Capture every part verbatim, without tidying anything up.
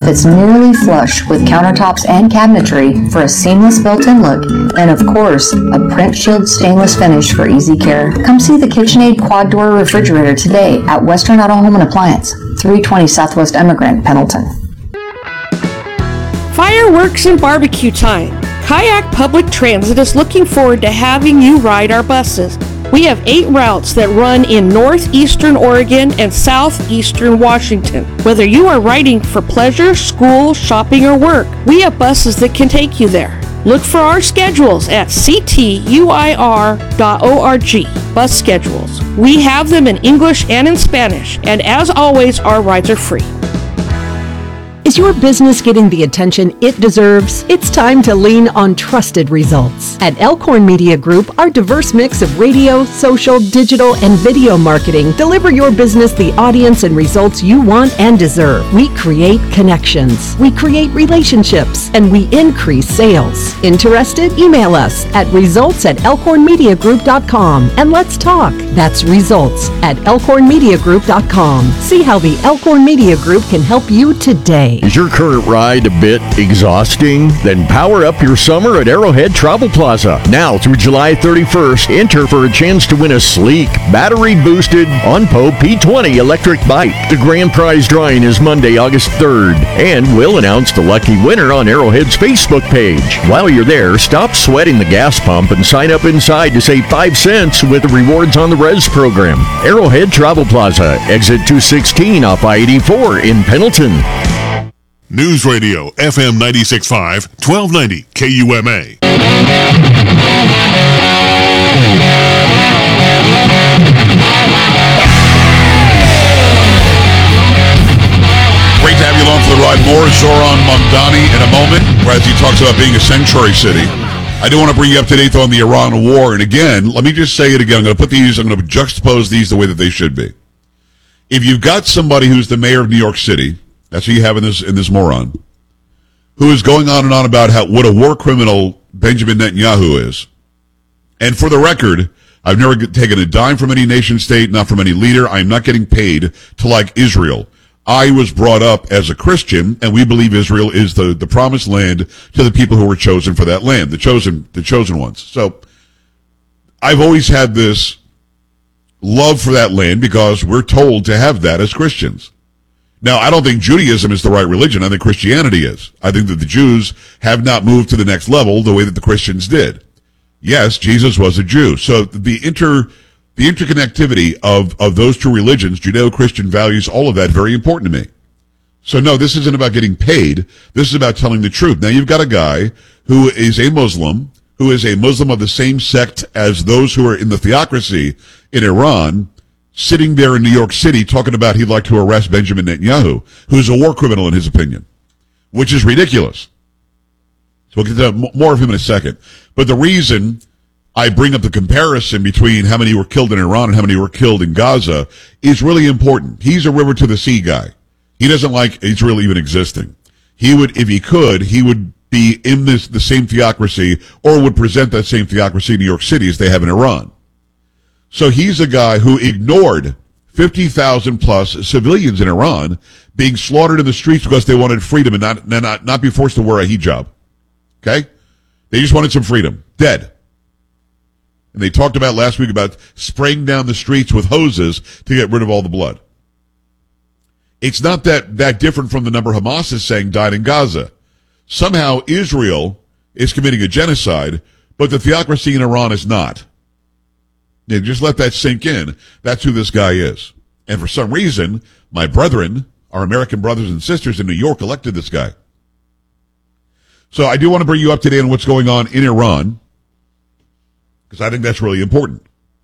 that's nearly flush with countertops and cabinetry for a seamless built-in look, and of course, a print shield stainless finish for easy care. Come see the KitchenAid quad door refrigerator today at Western Auto Home and Appliance, three twenty Southwest Emigrant, Pendleton. Fireworks and barbecue time. Kayak Public Transit is looking forward to having you ride our buses. We have eight routes that run in northeastern Oregon and southeastern Washington. Whether you are riding for pleasure, school, shopping, or work, we have buses that can take you there. Look for our schedules at c t u i r dot org. Bus schedules. We have them in English and in Spanish, and as always, our rides are free. Is your business getting the attention it deserves? It's time to lean on trusted results. At Elkhorn Media Group, our diverse mix of radio, social, digital, and video marketing deliver your business the audience and results you want and deserve. We create connections, we create relationships, and we increase sales. Interested? Email us at results at elkhorn media group dot com and let's talk. That's results at elkhorn media group dot com. See how the Elkhorn Media Group can help you today. Is your current ride a bit exhausting? Then power up your summer at Arrowhead Travel Plaza. Now through July thirty-first, enter for a chance to win a sleek, battery-boosted OnPo P twenty electric bike. The grand prize drawing is Monday, August third, and we'll announce the lucky winner on Arrowhead's Facebook page. While you're there, stop sweating the gas pump and sign up inside to save five cents with the Rewards on the Res program. Arrowhead Travel Plaza, exit two sixteen off I eighty-four in Pendleton. News Radio, F M ninety-six point five, twelve ninety K U M A. Great to have you along for the ride. More Zoran Mamdani in a moment, as he talks about being a sanctuary city. I do want to bring you up to date on the Iran war. And again, let me just say it again. I'm going to put these, I'm going to juxtapose these the way that they should be. If you've got somebody who's the mayor of New York City, that's who you have in this in this moron, who is going on and on about how what a war criminal Benjamin Netanyahu is. And for the record, I've never taken a dime from any nation state, not from any leader. I am not getting paid to like Israel. I was brought up as a Christian, and we believe Israel is the, the promised land to the people who were chosen for that land, the chosen the chosen ones. So I've always had this love for that land because we're told to have that as Christians. Now, I don't think Judaism is the right religion. I think Christianity is. I think that the Jews have not moved to the next level the way that the Christians did. Yes, Jesus was a Jew. So the inter, the interconnectivity of, of those two religions, Judeo-Christian values, all of that, very important to me. So no, this isn't about getting paid. This is about telling the truth. Now, you've got a guy who is a Muslim, who is a Muslim of the same sect as those who are in the theocracy in Iran, sitting there in New York City talking about he'd like to arrest Benjamin Netanyahu, who's a war criminal in his opinion, which is ridiculous. So we'll get to more of him in a second. But the reason I bring up the comparison between how many were killed in Iran and how many were killed in Gaza is really important. He's a river to the sea guy. He doesn't like Israel even existing. He would, if he could, he would be in this the same theocracy or would present that same theocracy in New York City as they have in Iran. So he's a guy who ignored fifty thousand plus civilians in Iran being slaughtered in the streets because they wanted freedom and not, not, not be forced to wear a hijab. Okay? They just wanted some freedom. Dead. And they talked about last week about spraying down the streets with hoses to get rid of all the blood. It's not that, that different from the number Hamas is saying died in Gaza. Somehow Israel is committing a genocide, but the theocracy in Iran is not. Yeah, just let that sink in. That's who this guy is. And for some reason, my brethren, our American brothers and sisters in New York, elected this guy. So I do want to bring you up to date on what's going on in Iran, because I think that's really important.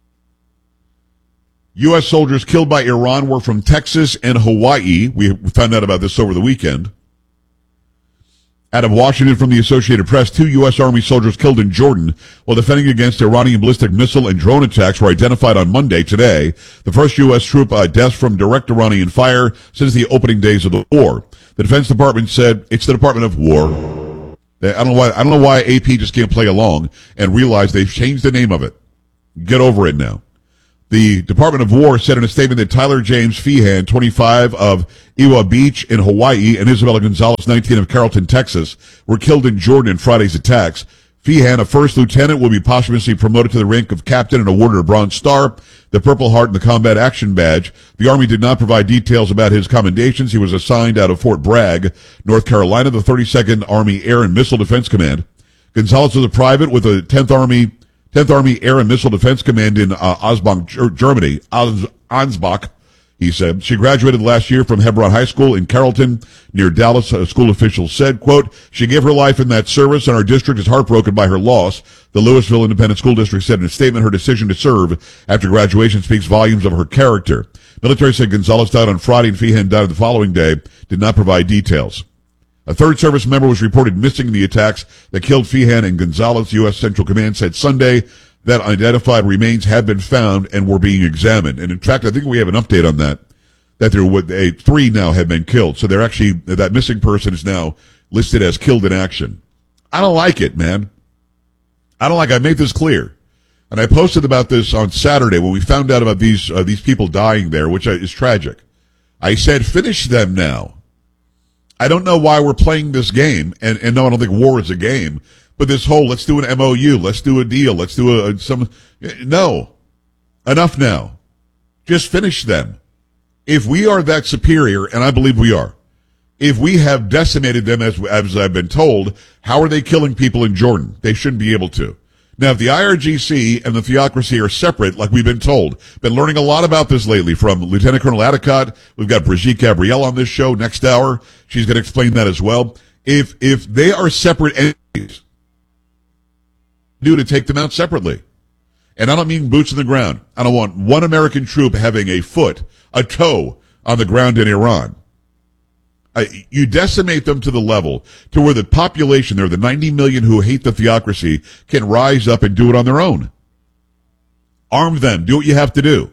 U S soldiers killed by Iran were from Texas and Hawaii. We found out about this over the weekend. Out of Washington from the Associated Press, two U S Army soldiers killed in Jordan while defending against Iranian ballistic missile and drone attacks were identified on Monday today. The first U S troop uh, deaths from direct Iranian fire since the opening days of the war. The Defense Department said it's the Department of War. I don't know why, I don't know why A P just can't play along and realize they've changed the name of it. Get over it now. The Department of War said in a statement that Tyler James Feehan, twenty-five, of Iwa Beach in Hawaii, and Isabella Gonzalez, nineteen, of Carrollton, Texas, were killed in Jordan in Friday's attacks. Feehan, a first lieutenant, will be posthumously promoted to the rank of captain and awarded a Bronze Star, the Purple Heart, and the Combat Action Badge. The Army did not provide details about his commendations. He was assigned out of Fort Bragg, North Carolina, the thirty-second Army Air and Missile Defense Command. Gonzalez was a private with the tenth Army tenth Army Air and Missile Defense Command in uh, Osbach, Germany. Ansbach, he said. She graduated last year from Hebron High School in Carrollton, near Dallas. A school official said, quote, "She gave her life in that service, and our district is heartbroken by her loss." The Louisville Independent School District said in a statement her decision to serve after graduation speaks volumes of her character. Military said Gonzalez died on Friday and Feehan died the following day, did not provide details. A third service member was reported missing in the attacks that killed Feehan and Gonzalez. U S Central Command said Sunday that identified remains have been found and were being examined. And in fact, I think we have an update on that, that there were a, three now have been killed. So they're actually, that missing person is now listed as killed in action. I don't like it, man. I don't like, I made this clear. And I posted about this on Saturday when we found out about these, uh, these people dying there, which is tragic. I said, finish them now. I don't know why we're playing this game, and, and no, I don't think war is a game, but this whole, let's do an M O U, let's do a deal, let's do a, some, no. Enough now. Just finish them. If we are that superior, and I believe we are, if we have decimated them as, as I've been told, how are they killing people in Jordan? They shouldn't be able to. Now, if the I R G C and the theocracy are separate, like we've been told, been learning a lot about this lately from Lieutenant Colonel Atticott. We've got Brigitte Gabrielle on this show next hour. She's going to explain that as well. If, if they are separate entities, do to take them out separately. And I don't mean boots on the ground. I don't want one American troop having a foot, a toe on the ground in Iran. I, you decimate them to the level to where the population there, the ninety million who hate the theocracy, can rise up and do it on their own. Arm them. Do what you have to do.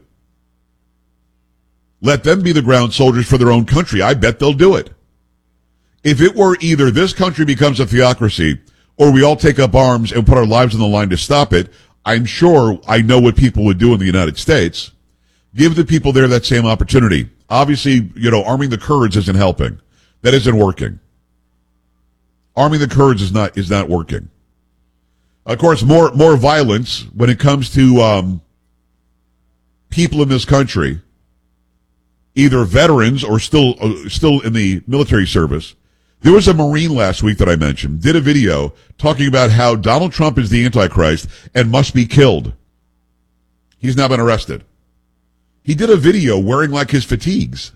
Let them be the ground soldiers for their own country. I bet they'll do it. If it were either this country becomes a theocracy or we all take up arms and put our lives on the line to stop it, I'm sure I know what people would do in the United States. Give the people there that same opportunity. Obviously, you know, arming the Kurds isn't helping. That isn't working. Arming the Kurds is not is not working. Of course, more more violence when it comes to um, people in this country, either veterans or still uh, still in the military service. There was a Marine last week that I mentioned, did a video talking about how Donald Trump is the Antichrist and must be killed. He's now been arrested. He did a video wearing like his fatigues.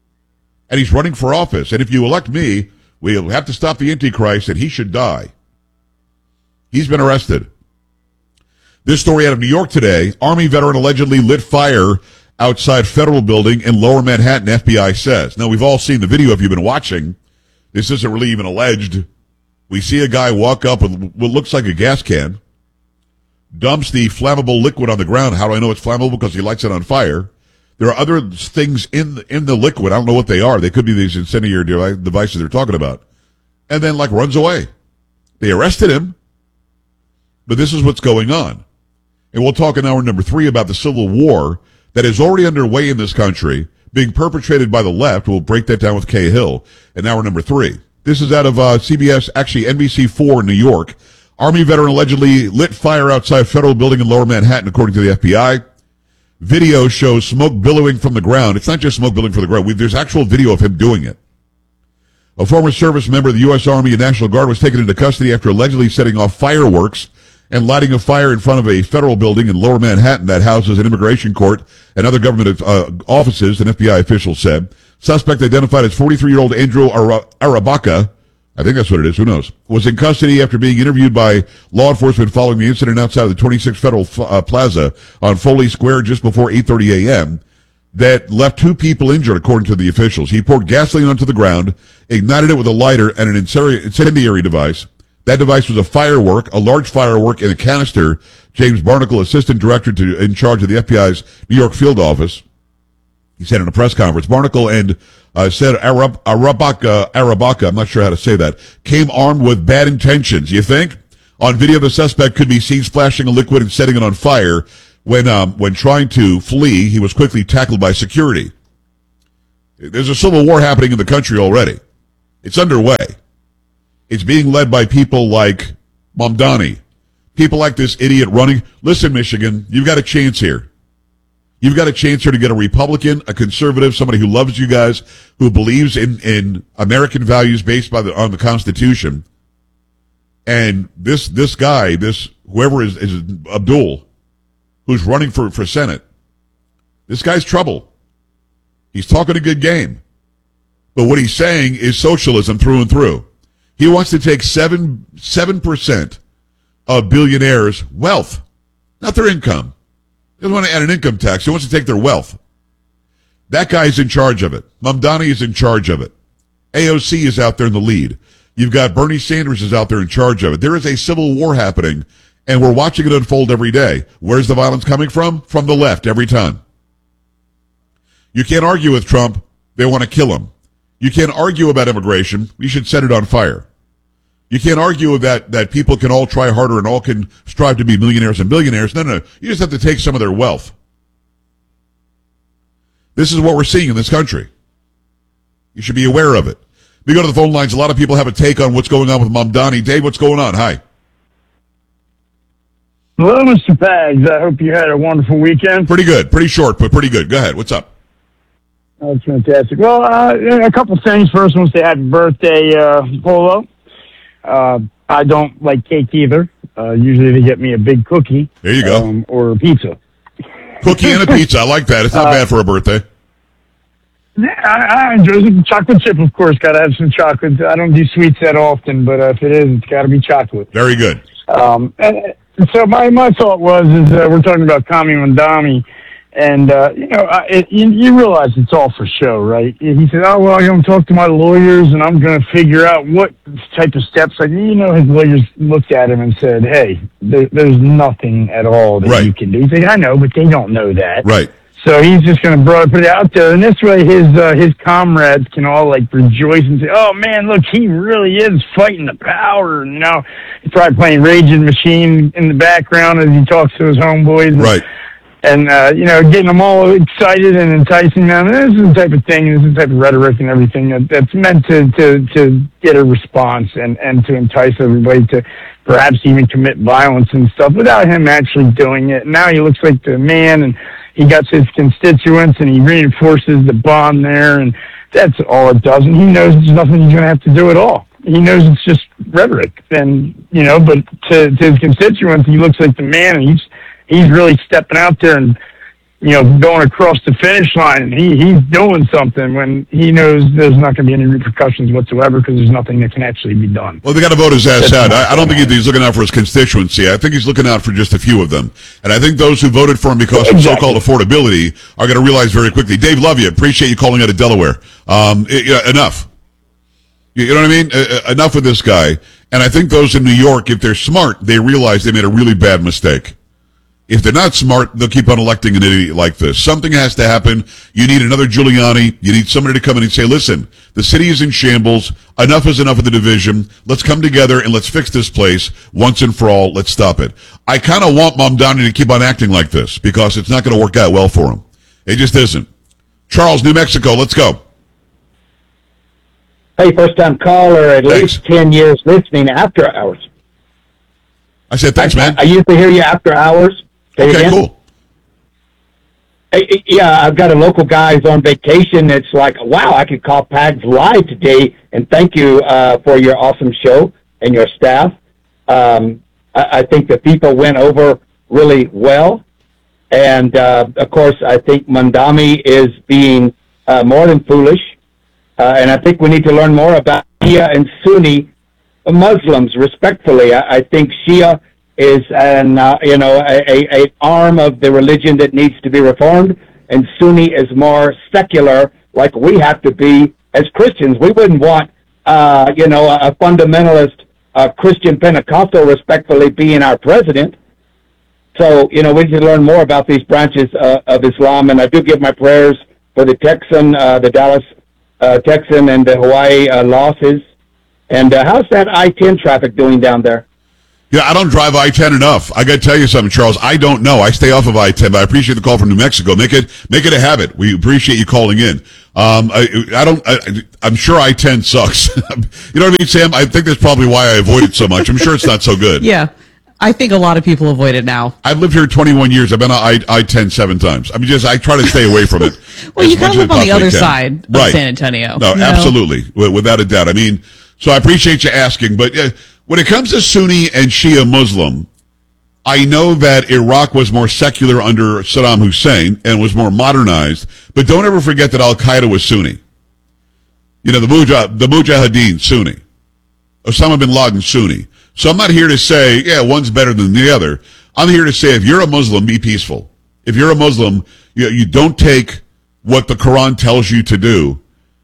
And he's running for office. And if you elect me, we'll have to stop the Antichrist and he should die. He's been arrested. This story out of New York today, Army veteran allegedly lit fire outside federal building in Lower Manhattan, F B I says. Now, we've all seen the video if you've been watching. This isn't really even alleged. We see a guy walk up with what looks like a gas can, dumps the flammable liquid on the ground. How do I know it's flammable? Because he lights it on fire. There are other things in the, in the liquid. I don't know what they are. They could be these incendiary devices they're talking about. And then, like, runs away. They arrested him. But this is what's going on. And we'll talk in hour number three about the civil war that is already underway in this country, being perpetrated by the left. We'll break that down with Kay Hill in hour number three. This is out of uh, C B S, actually N B C four in New York. Army veteran allegedly lit fire outside federal building in Lower Manhattan, according to the F B I. Video shows smoke billowing from the ground. It's not just smoke billowing from the ground. We, there's actual video of him doing it. A former service member of the U S Army and National Guard was taken into custody after allegedly setting off fireworks and lighting a fire in front of a federal building in Lower Manhattan that houses an immigration court and other government uh, offices, an F B I official said. Suspect identified as forty-three-year-old Andrew Arabaka, I think that's what it is, who knows, was in custody after being interviewed by law enforcement following the incident outside of the twenty-sixth Federal uh, Plaza on Foley Square just before eight thirty a.m. that left two people injured, according to the officials. He poured gasoline onto the ground, ignited it with a lighter and an incendiary device. That device was a firework, a large firework in a canister. James Barnacle, assistant director to, in charge of the F B I's New York field office, he said in a press conference, Barnacle and uh, said Arab, Arabaka, Arabaka, I'm not sure how to say that, came armed with bad intentions. You think? On video, the suspect could be seen splashing a liquid and setting it on fire. When um, when trying to flee, he was quickly tackled by security. There's a civil war happening in the country already. It's underway. It's being led by people like Mamdani, people like this idiot running. Listen, Michigan, you've got a chance here. You've got a chance here to get a Republican, a conservative, somebody who loves you guys, who believes in, in American values based by the, on the Constitution. And this this guy, this whoever is, is Abdul, who's running for, for Senate, this guy's trouble. He's talking a good game. But what he's saying is socialism through and through. He wants to take seven seven percent of billionaires' wealth, not their income. He doesn't want to add an income tax. He wants to take their wealth. That guy's in charge of it. Mamdani is in charge of it. A O C is out there in the lead. You've got Bernie Sanders is out there in charge of it. There is a civil war happening, and we're watching it unfold every day. Where's the violence coming from? From the left every time. You can't argue with Trump. They want to kill him. You can't argue about immigration. We should set it on fire. You can't argue that, that people can all try harder and all can strive to be millionaires and billionaires. No, no, no. You just have to take some of their wealth. This is what we're seeing in this country. You should be aware of it. We go to the phone lines. A lot of people have a take on what's going on with Mamdani. Dave, what's going on? Hi. Hello, Mister Pags. I hope you had a wonderful weekend. Pretty good. Pretty short, but pretty good. Go ahead. What's up? That's fantastic. Well, uh, a couple things. First, I want to say happy birthday, uh, Polo. Uh, I don't like cake either. Uh, usually they get me a big cookie. There you go. Um, or a pizza. Cookie and a pizza. I like that. It's not uh, bad for a birthday. Yeah, I, I enjoy it. Chocolate chip, of course. Got to have some chocolate. I don't do sweets that often, but uh, if it is, it's got to be chocolate. Very good. Um, and, and so my, my thought was, is uh, we're talking about Kami Mamdani. And, uh, you know, I, it, you, you realize it's all for show, right? He said, oh, well, I'm going to talk to my lawyers, and I'm going to figure out what type of steps. Like, you know, his lawyers looked at him and said, hey, there, there's nothing at all that right. you can do. He said, I know, but they don't know that. Right. So he's just going to put it out there. And this way his uh, his comrades can all, like, rejoice and say, oh, man, look, he really is fighting the power. And, you know, he's probably playing Raging Machine in the background as he talks to his homeboys. And, right. And, uh, you know, getting them all excited and enticing them. And this is the type of thing, this is the type of rhetoric and everything that, that's meant to, to, to get a response and, and to entice everybody to perhaps even commit violence and stuff without him actually doing it. Now he looks like the man, and he got his constituents, and he reinforces the bond there, and that's all it does. And he knows there's nothing he's going to have to do at all. He knows it's just rhetoric. And, you know, but to, to his constituents, he looks like the man, and he's He's really stepping out there and, you know, going across the finish line. And he, he's doing something when he knows there's not going to be any repercussions whatsoever because there's nothing that can actually be done. Well, they got to vote his ass out. I, I don't think he's looking out for his constituency. I think he's looking out for just a few of them. And I think those who voted for him because exactly. of so-called affordability are going to realize very quickly. Dave, love you. Appreciate you calling out of Delaware. Um, it, yeah, enough. You, you know what I mean? Uh, enough with this guy. And I think those in New York, if they're smart, they realize they made a really bad mistake. If they're not smart, they'll keep on electing an idiot like this. Something has to happen. You need another Giuliani. You need somebody to come in and say, listen, the city is in shambles. Enough is enough of the division. Let's come together and let's fix this place once and for all. Let's stop it. I kind of want Mamdani to keep on acting like this because it's not going to work out well for him. It just isn't. Charles, New Mexico, let's go. Hey, first-time caller, at thanks. least ten years listening after hours. I said thanks, I, man. I, I used to hear you after hours. Say okay, again? cool. Hey, yeah, I've got a local guy who's on vacation. It's like, wow, I could call Pags live today, and thank you uh, for your awesome show and your staff. Um, I, I think the people went over really well, and uh, of course, I think Mamdani is being uh, more than foolish, uh, and I think we need to learn more about Shia and Sunni Muslims, respectfully. I, I think Shia is an, uh, you know, a, a, a arm of the religion that needs to be reformed, and Sunni is more secular, like we have to be as Christians. We wouldn't want, uh, you know, a, a fundamentalist uh, Christian Pentecostal, respectfully, being our president. So, you know, we need to learn more about these branches uh, of Islam, and I do give my prayers for the Texan, uh, the Dallas uh, Texan, and the Hawaii uh, losses. And uh, how's that I ten traffic doing down there? Yeah, I don't drive I ten enough. I got to tell you something, Charles. I don't know. I stay off of I ten, but I appreciate the call from New Mexico. Make it make it a habit. We appreciate you calling in. Um, I, I don't. I, I'm sure I ten sucks. You know what I mean, Sam? I think that's probably why I avoid it so much. I'm sure it's not so good. Yeah, I think a lot of people avoid it now. I've lived here twenty-one years. I've been on I I ten seven times. I mean, just I try to stay away from it. Well, you kind of live on the other can. side of right. San Antonio. No, you know? absolutely, without a doubt. I mean, so I appreciate you asking, but. Uh, When it comes to Sunni and Shia Muslim, I know that Iraq was more secular under Saddam Hussein and was more modernized, but don't ever forget that Al-Qaeda was Sunni. You know, the, Mujah, the Mujahideen, Sunni. Osama bin Laden, Sunni. So I'm not here to say, yeah, one's better than the other. I'm here to say, if you're a Muslim, be peaceful. If you're a Muslim, you, you don't take what the Quran tells you to do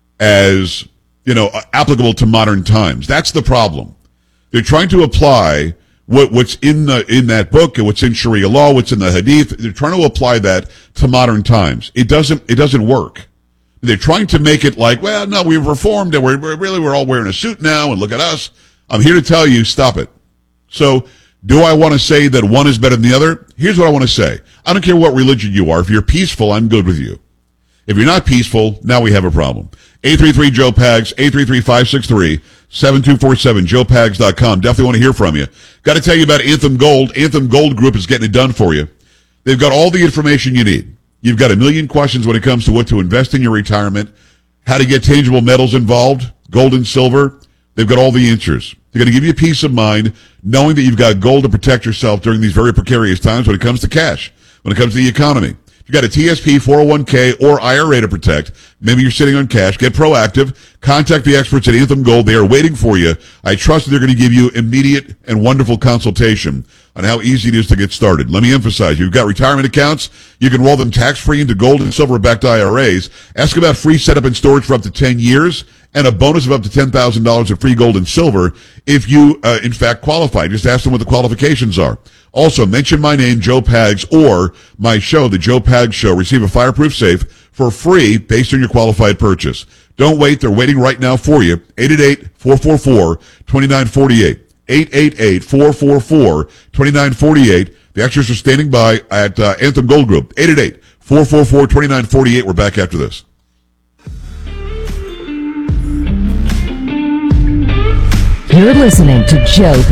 as, you know, applicable to modern times. That's the problem. They're trying to apply what, what's in the in that book and what's in Sharia law, what's in the Hadith. They're trying to apply that to modern times. It doesn't it doesn't work. They're trying to make it like, well, no, we've reformed and we're, we're really we're all wearing a suit now and look at us. I'm here to tell you, stop it. So, do I want to say that one is better than the other? Here's what I want to say. I don't care what religion you are. If you're peaceful, I'm good with you. If you're not peaceful, now we have a problem. eight three three Joe Pags, eight three three, five six three, seven two four seven, joe pags dot com. Definitely want to hear from you. Got to tell you about Anthem Gold. Anthem Gold Group is getting it done for you. They've got all the information you need. You've got a million questions when it comes to what to invest in your retirement, how to get tangible metals involved, gold and silver. They've got all the answers. They're going to give you peace of mind knowing that you've got gold to protect yourself during these very precarious times when it comes to cash, when it comes to the economy. If you got a T S P, four oh one k, or I R A to protect, maybe you're sitting on cash, get proactive. Contact the experts at Anthem Gold. They are waiting for you. I trust that they're going to give you immediate and wonderful consultation on how easy it is to get started. Let me emphasize, you've got retirement accounts. You can roll them tax-free into gold and silver-backed I R As. Ask about free setup and storage for up to ten years and a bonus of up to ten thousand dollars of free gold and silver if you, uh, in fact, qualify. Just ask them what the qualifications are. Also, mention my name, Joe Pags, or my show, The Joe Pags Show. Receive a fireproof safe for free based on your qualified purchase. Don't wait. They're waiting right now for you. eight eight eight, four four four, two nine four eight. eight eight eight, four four four, two nine four eight. The extras are standing by at uh, Anthem Gold Group. eight eight eight, four four four, two nine four eight. We're back after this. You're listening to Joe